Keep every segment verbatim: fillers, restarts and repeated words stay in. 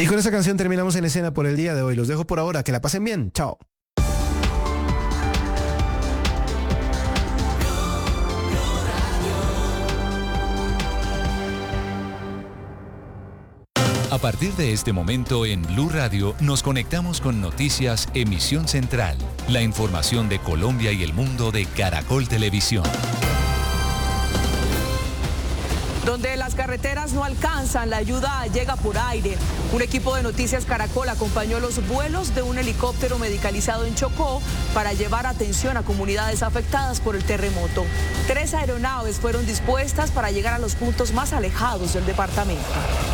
Y con esa canción terminamos En Escena por el día de hoy. Los dejo por ahora. Que la pasen bien. Chao. A partir de este momento en Blue Radio nos conectamos con Noticias Emisión Central, la información de Colombia y el mundo de Caracol Televisión. Donde las carreteras no alcanzan, la ayuda llega por aire. Un equipo de Noticias Caracol acompañó los vuelos de un helicóptero medicalizado en Chocó para llevar atención a comunidades afectadas por el terremoto. Tres aeronaves fueron dispuestas para llegar a los puntos más alejados del departamento.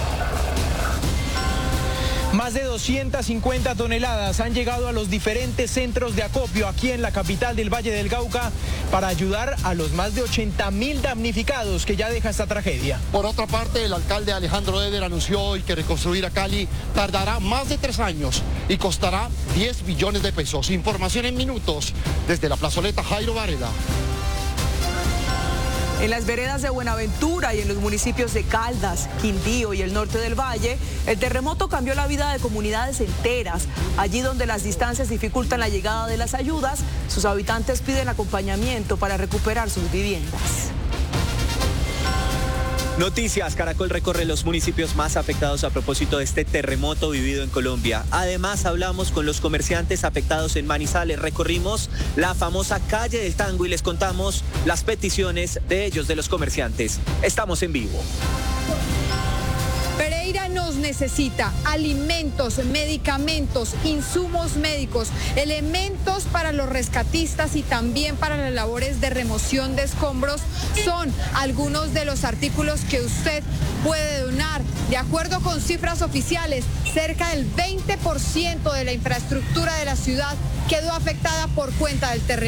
Más de doscientas cincuenta toneladas han llegado a los diferentes centros de acopio aquí en la capital del Valle del Cauca para ayudar a los más de ochenta mil damnificados que ya deja esta tragedia. Por otra parte, el alcalde Alejandro Eder anunció hoy que reconstruir a Cali tardará más de tres años y costará diez billones de pesos. Información en minutos desde la plazoleta Jairo Varela. En las veredas de Buenaventura y en los municipios de Caldas, Quindío y el norte del Valle, el terremoto cambió la vida de comunidades enteras. Allí donde las distancias dificultan la llegada de las ayudas, sus habitantes piden acompañamiento para recuperar sus viviendas. Noticias Caracol recorre los municipios más afectados a propósito de este terremoto vivido en Colombia. Además, hablamos con los comerciantes afectados en Manizales. Recorrimos la famosa calle del Tango y les contamos las peticiones de ellos, de los comerciantes. Estamos en vivo. Pereira nos necesita alimentos, medicamentos, insumos médicos, elementos para los rescatistas y también para las labores de remoción de escombros. Son algunos de los artículos que usted puede donar. De acuerdo con cifras oficiales, cerca del veinte por ciento de la infraestructura de la ciudad quedó afectada por cuenta del terremoto.